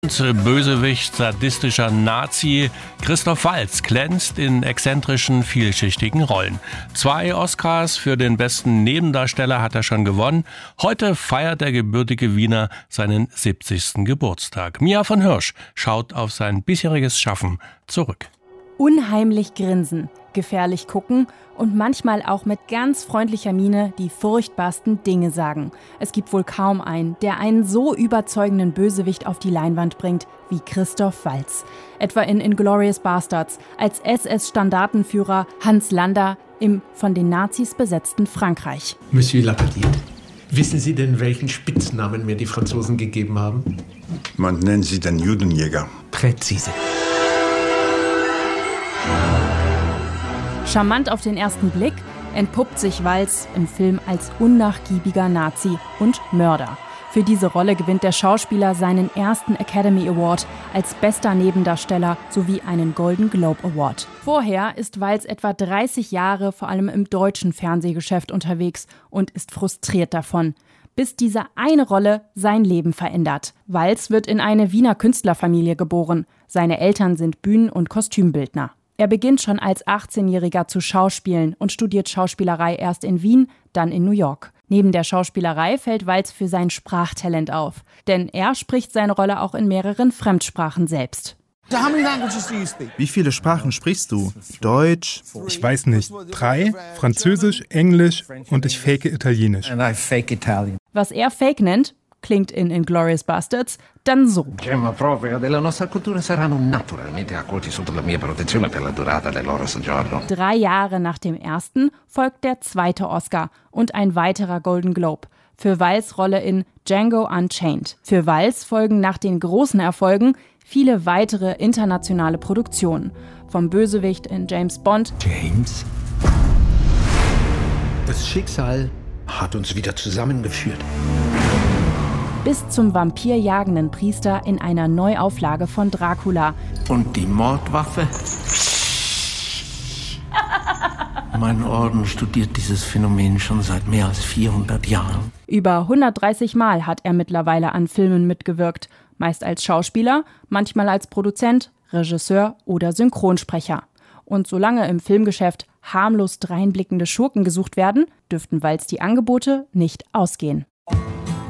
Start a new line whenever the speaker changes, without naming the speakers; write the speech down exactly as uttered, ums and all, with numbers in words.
Bösewicht, sadistischer Nazi, Christoph Waltz glänzt in exzentrischen, vielschichtigen Rollen. Zwei Oscars für den besten Nebendarsteller hat er schon gewonnen. Heute feiert der gebürtige Wiener seinen siebzigsten Geburtstag. Mia von Hirsch schaut auf sein bisheriges Schaffen zurück.
Unheimlich grinsen, gefährlich gucken und manchmal auch mit ganz freundlicher Miene die furchtbarsten Dinge sagen. Es gibt wohl kaum einen, der einen so überzeugenden Bösewicht auf die Leinwand bringt wie Christoph Waltz. Etwa in Inglourious Basterds als S S-Standartenführer Hans Landa im von den Nazis besetzten Frankreich.
Monsieur Lapalisse, wissen Sie denn, welchen Spitznamen mir die Franzosen gegeben haben?
Man nennt sie den Judenjäger.
Präzise.
Charmant auf den ersten Blick entpuppt sich Waltz im Film als unnachgiebiger Nazi und Mörder. Für diese Rolle gewinnt der Schauspieler seinen ersten Academy Award als bester Nebendarsteller sowie einen Golden Globe Award. Vorher ist Waltz etwa dreißig Jahre vor allem im deutschen Fernsehgeschäft unterwegs und ist frustriert davon, bis diese eine Rolle sein Leben verändert. Waltz wird in eine Wiener Künstlerfamilie geboren. Seine Eltern sind Bühnen- und Kostümbildner. Er beginnt schon als achtzehnjähriger zu schauspielen und studiert Schauspielerei erst in Wien, dann in New York. Neben der Schauspielerei fällt Waltz für sein Sprachtalent auf, denn er spricht seine Rolle auch in mehreren Fremdsprachen selbst.
Wie viele Sprachen sprichst du? Deutsch?
Ich weiß nicht. Drei? Französisch, Englisch und ich fake Italienisch.
Was er Fake nennt, klingt in Inglourious Basterds dann so. Drei Jahre nach dem ersten folgt der zweite Oscar und ein weiterer Golden Globe für Waltz' Rolle in Django Unchained. Für Waltz folgen nach den großen Erfolgen viele weitere internationale Produktionen. Vom Bösewicht in James Bond.
James? Das Schicksal hat uns wieder zusammengeführt.
Bis zum vampirjagenden Priester in einer Neuauflage von Dracula.
Und die Mordwaffe? Mein Orden studiert dieses Phänomen schon seit mehr als vierhundert Jahren.
Über hundertdreißig Mal hat er mittlerweile an Filmen mitgewirkt. Meist als Schauspieler, manchmal als Produzent, Regisseur oder Synchronsprecher. Und solange im Filmgeschäft harmlos dreinblickende Schurken gesucht werden, dürften Waltz die Angebote nicht ausgehen.